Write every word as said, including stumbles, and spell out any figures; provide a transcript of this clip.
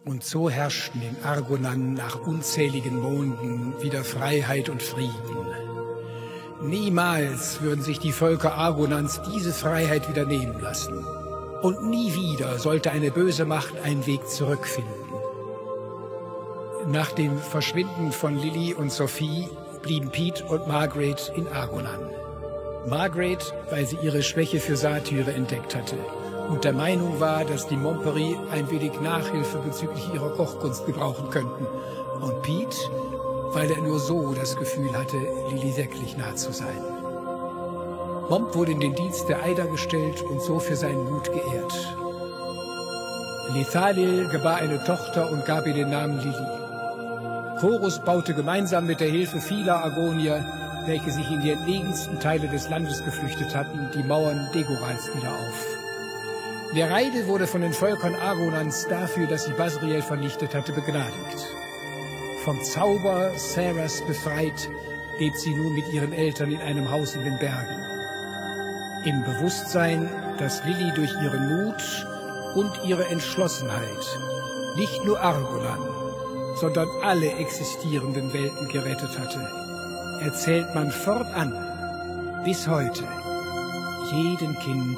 Und so herrschten in Argonan nach unzähligen Monden wieder Freiheit und Frieden. Niemals würden sich die Völker Argonans diese Freiheit wieder nehmen lassen. Und nie wieder sollte eine böse Macht einen Weg zurückfinden. Nach dem Verschwinden von Lily und Sophie blieben Pete und Margaret in Argonan. Margaret, weil sie ihre Schwäche für Satyre entdeckt hatte und der Meinung war, dass die Montperie ein wenig Nachhilfe bezüglich ihrer Kochkunst gebrauchen könnten. Und Pete, weil er nur so das Gefühl hatte, Lily wirklich nah zu sein. Momp wurde in den Dienst der Eider gestellt und so für seinen Mut geehrt. Lethalil gebar eine Tochter und gab ihr den Namen Lily. Chorus baute gemeinsam mit der Hilfe vieler Argonier, welche sich in die entlegensten Teile des Landes geflüchtet hatten, die Mauern Degorals wieder auf. Nereide wurde von den Völkern Argonans dafür, dass sie Basriel vernichtet hatte, begnadigt. Vom Zauber Saras befreit, lebt sie nun mit ihren Eltern in einem Haus in den Bergen. Im Bewusstsein, dass Lily durch ihren Mut und ihre Entschlossenheit nicht nur Argonan, sondern alle existierenden Welten gerettet hatte, erzählt man fortan bis heute jedem Kind